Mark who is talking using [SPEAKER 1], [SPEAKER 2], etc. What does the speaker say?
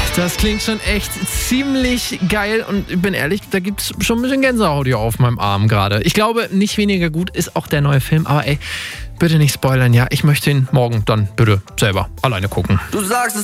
[SPEAKER 1] Das klingt schon echt ziemlich geil und ich bin ehrlich, da gibt's schon ein bisschen Gänsehaut hier auf meinem Arm gerade. Ich glaube, nicht weniger gut ist auch der neue Film, aber ey, bitte nicht spoilern, ja? Ich möchte ihn morgen dann bitte selber alleine gucken.
[SPEAKER 2] Du sagst